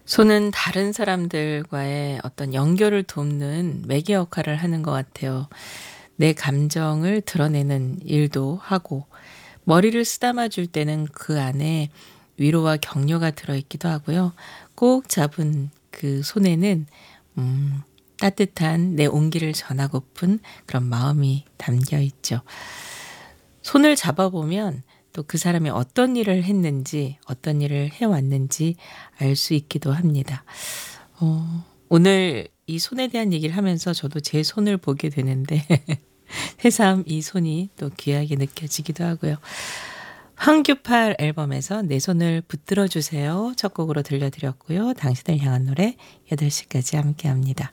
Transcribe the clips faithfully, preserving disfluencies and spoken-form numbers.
손은 다른 사람들과의 어떤 연결을 돕는 매개 역할을 하는 것 같아요. 내 감정을 드러내는 일도 하고, 머리를 쓰다마 줄 때는 그 안에 위로와 격려가 들어있기도 하고요. 꼭 잡은 그 손에는 음, 따뜻한 내 온기를 전하고픈 그런 마음이 담겨 있죠. 손을 잡아보면 또 그 사람이 어떤 일을 했는지, 어떤 일을 해왔는지 알 수 있기도 합니다. 어, 오늘 이 손에 대한 얘기를 하면서 저도 제 손을 보게 되는데, 새삼 이 손이 또 귀하게 느껴지기도 하고요. 황규팔 앨범에서 내 손을 붙들어 주세요. 첫 곡으로 들려드렸고요. 당신을 향한 노래 여덟 시까지 함께 합니다.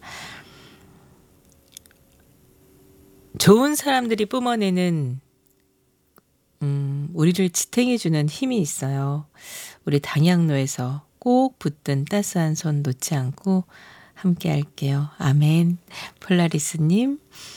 좋은 사람들이 뿜어내는 음, 우리를 지탱해주는 힘이 있어요. 우리 당양로에서 꼭 붙든 따스한 손 놓지 않고 함께 할게요. 아멘. 폴라리스님,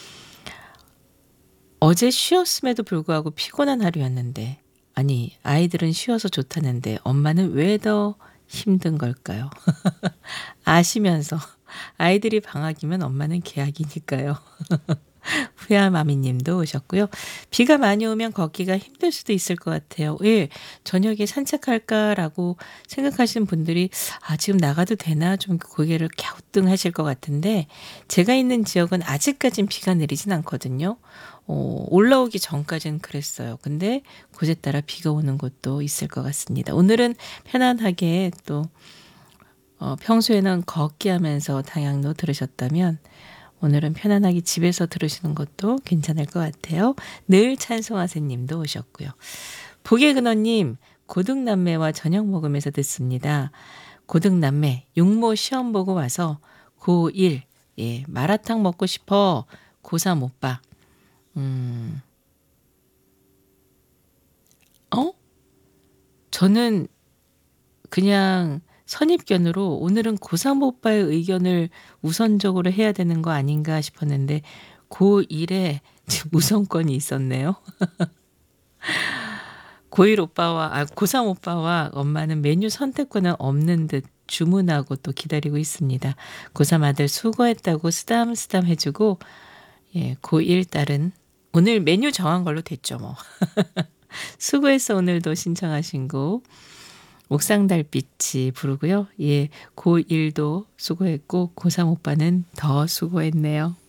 어제 쉬었음에도 불구하고 피곤한 하루였는데, 아니, 아이들은 쉬어서 좋다는데 엄마는 왜 더 힘든 걸까요? 아시면서 아이들이 방학이면 엄마는 개학이니까요. 후야마미 님도 오셨고요. 비가 많이 오면 걷기가 힘들 수도 있을 것 같아요. 예, 저녁에 산책할까라고 생각하시는 분들이 아, 지금 나가도 되나 좀 고개를 갸우뚱하실 것 같은데 제가 있는 지역은 아직까진 비가 내리진 않거든요. 어, 올라오기 전까지는 그랬어요. 근데 곳에 따라 비가 오는 곳도 있을 것 같습니다. 오늘은 편안하게 또 어, 평소에는 걷기 하면서 당양로 들으셨다면 오늘은 편안하게 집에서 들으시는 것도 괜찮을 것 같아요. 늘 찬송하세 님도 오셨고요. 보계근원님, 고등남매와 저녁 먹으면서 듣습니다. 고등남매, 육모 시험 보고 와서 고일, 예, 마라탕 먹고 싶어. 고삼 오빠. 음, 어? 저는 그냥 선입견으로 오늘은 고삼 오빠의 의견을 우선적으로 해야 되는 거 아닌가 싶었는데 고일에 우선권이 있었네요. 고일 오빠와 아 고삼 오빠와 엄마는 메뉴 선택권은 없는 듯 주문하고 또 기다리고 있습니다. 고삼 아들 수고했다고 쓰담쓰담 해주고 예, 고일 딸은 오늘 메뉴 정한 걸로 됐죠 뭐. 수고했어 오늘도 신청하신 곡 옥상 달빛이 부르고요. 예, 고일도 수고했고 고삼 오빠는 더 수고했네요.